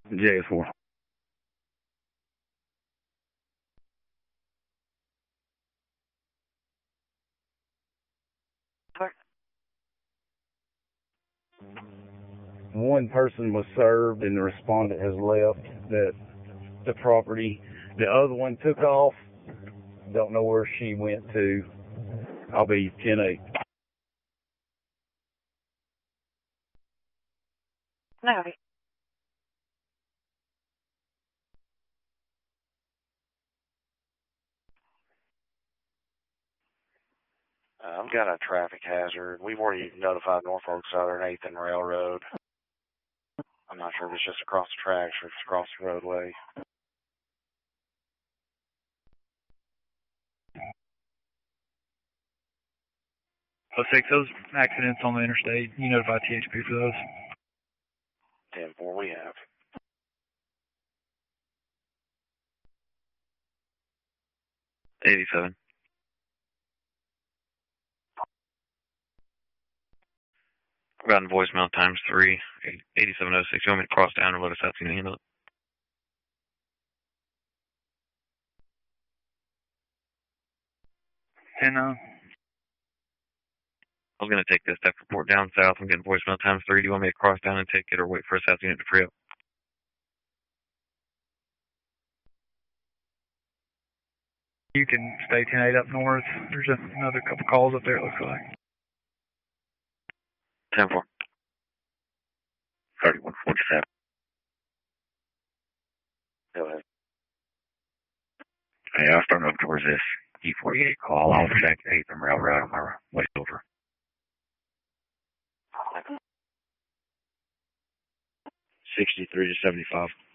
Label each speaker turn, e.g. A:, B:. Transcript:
A: JS4. One person was served and the respondent has left the property. The other one took off. Don't know where she went to. I'll be 10-8.
B: No.
C: I've got a traffic hazard. We've already notified Norfolk Southern 8th and Railroad. I'm not sure if it's just across the tracks or if it's across the roadway.
D: Let's take those accidents on the interstate. You notify THP for those.
C: 10-4 we have.
E: '87. I've gotten voicemail times 3, 8706. You want me to cross down and let us have to handle it?
D: And
E: I was going to take this death report down south. I'm getting voicemail times 3. Do you want me to cross down and take it or wait for a south unit to free up?
D: you can stay 10-8 up north. There's another couple calls up there, it looks like.
E: 10-4.
A: 3147.
C: Go ahead.
A: Hey, I was starting up towards this E48 call. I was back to 8th and Railroad on my way over. 63 to 75.